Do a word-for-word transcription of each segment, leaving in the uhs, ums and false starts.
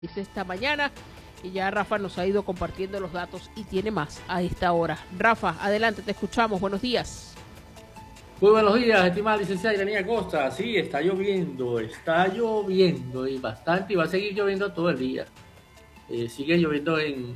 esta mañana y ya Rafa nos ha ido compartiendo los datos y tiene más a esta hora. Rafa, adelante, te escuchamos. Buenos días. Muy buenos días, estimada licenciada Iranía Costa. Sí, está lloviendo, está lloviendo y bastante y va a seguir lloviendo todo el día. Eh, sigue lloviendo en, en,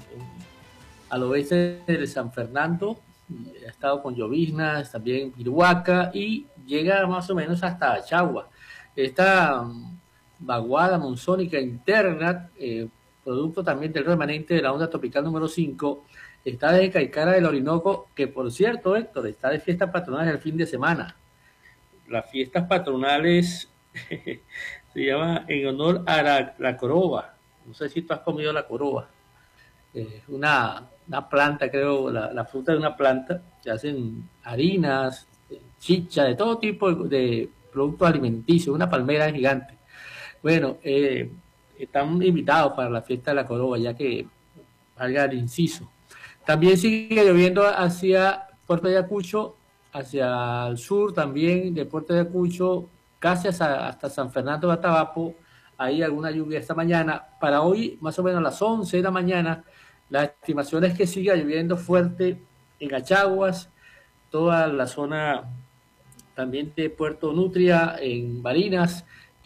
al oeste de San Fernando, ha estado con lloviznas, también Piruaca y llega más o menos hasta Achagua. Esta um, vaguada monzónica interna, eh, producto también del remanente de la onda tropical número cinco, está desde Caicara del Orinoco, que por cierto, Héctor, está de fiestas patronales el fin de semana. Las fiestas patronales se llama en honor a la, la coroba. No sé si tú has comido la coroba. Es eh, una, una planta, creo, la, la fruta de una planta, se hacen harinas, chicha, de todo tipo de, de productos alimenticios, una palmera gigante. Bueno, eh, están invitados para la fiesta de la coroba, ya que valga el inciso. También sigue lloviendo hacia Puerto de Ayacucho, hacia el sur también de Puerto de Ayacucho, casi hasta, hasta San Fernando de Atabapo. Hay alguna lluvia esta mañana. Para hoy, más o menos a las once de la mañana, la estimación es que siga lloviendo fuerte en Achaguas, toda la zona también de Puerto Nutria, en Barinas,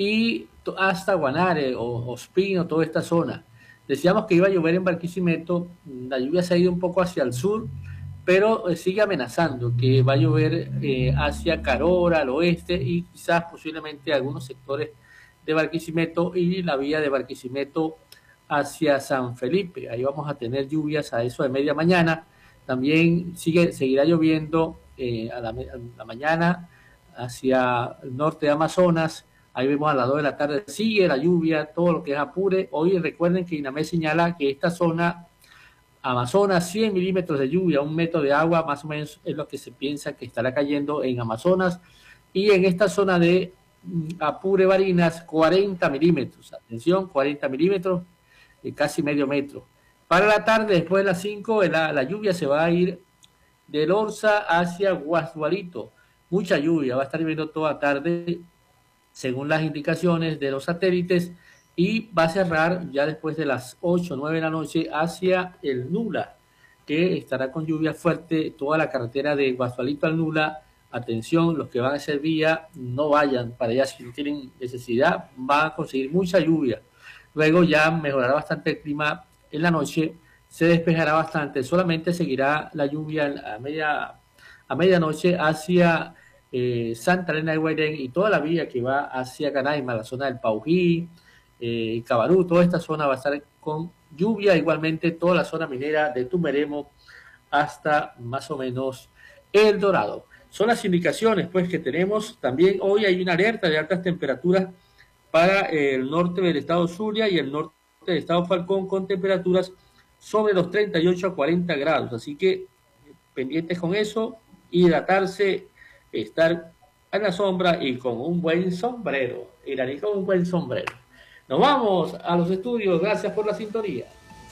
y hasta Guanare o Ospino, toda esta zona. Decíamos que iba a llover en Barquisimeto, la lluvia se ha ido un poco hacia el sur, pero eh, sigue amenazando que va a llover eh, hacia Carora, al oeste, y quizás posiblemente algunos sectores de Barquisimeto y la vía de Barquisimeto hacia San Felipe. Ahí vamos a tener lluvias a eso de media mañana. También sigue, seguirá lloviendo eh, a, la, a la mañana hacia el norte de Amazonas. Ahí vemos a las dos de la tarde, sigue la lluvia, todo lo que es Apure. Hoy recuerden que INAMED señala que esta zona, Amazonas, cien milímetros de lluvia, un metro de agua, más o menos es lo que se piensa que estará cayendo en Amazonas. Y en esta zona de Apure, Barinas, cuarenta milímetros. Atención, cuarenta milímetros, eh, casi medio metro. Para la tarde, después de las cinco, la, la lluvia se va a ir del Orza hacia Guasdualito. Mucha lluvia, va a estar lloviendo toda tarde, según las indicaciones de los satélites, y va a cerrar ya después de las ocho o nueve de la noche hacia el Nula, que estará con lluvia fuerte toda la carretera de Guasdualito al Nula. Atención, los que van a hacer vía, no vayan para allá si no tienen necesidad, van a conseguir mucha lluvia. Luego ya mejorará bastante el clima en la noche, se despejará bastante, solamente seguirá la lluvia a media a medianoche hacia eh, Santa Elena de Guairén y toda la vía que va hacia Canaima, la zona del Paují, eh, Cabarú, toda esta zona va a estar con lluvia, igualmente toda la zona minera de Tumeremo hasta más o menos El Dorado. Son las indicaciones pues que tenemos. También hoy hay una alerta de altas temperaturas para el norte del estado Zulia y el norte del estado Falcón, con temperaturas sobre los treinta y ocho a cuarenta grados, así que pendientes con eso, hidratarse, estar en la sombra y con un buen sombrero, iraní con un buen sombrero. Nos vamos a los estudios, gracias por la sintonía.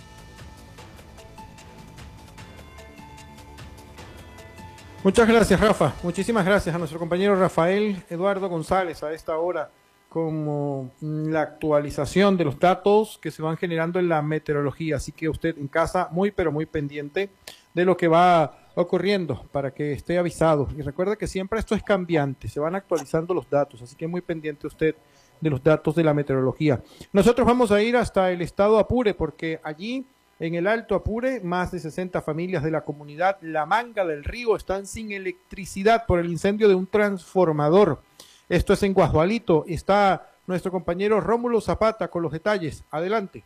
Muchas gracias, Rafa. Muchísimas gracias a nuestro compañero Rafael Eduardo González a esta hora, como la actualización de los datos que se van generando en la meteorología. Así que usted en casa muy pero muy pendiente de lo que va ocurriendo para que esté avisado. Y recuerda que siempre esto es cambiante, se van actualizando los datos, así que muy pendiente usted de los datos de la meteorología. Nosotros vamos a ir hasta el estado Apure, porque allí en el Alto Apure, más de sesenta familias de la comunidad La Manga del Río están sin electricidad por el incendio de un transformador. Esto es en Guasdualito. Está nuestro compañero Rómulo Zapata con los detalles. Adelante.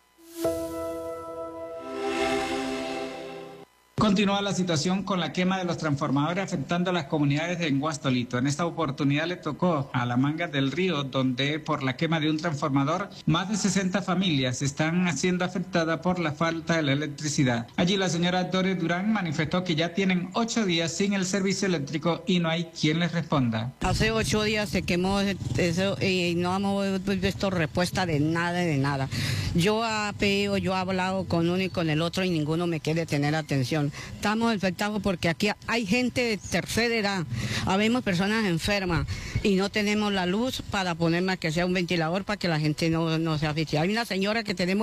Continúa la situación con la quema de los transformadores afectando a las comunidades de Guasdualito. En esta oportunidad le tocó a La Manga del Río, donde por la quema de un transformador, más de sesenta familias están siendo afectadas por la falta de la electricidad. Allí la señora Dore Durán manifestó que ya tienen ocho días sin el servicio eléctrico y no hay quien les responda. Hace ocho días se quemó eso y no hemos visto respuesta de nada, de nada. Yo he pedido, yo he hablado con uno y con el otro y ninguno me quiere tener atención. estamos afectados porque aquí hay gente de tercera edad, habemos personas enfermas y no tenemos la luz para poner más que sea un ventilador para que la gente no, no se asfixie. Hay una señora que tenemos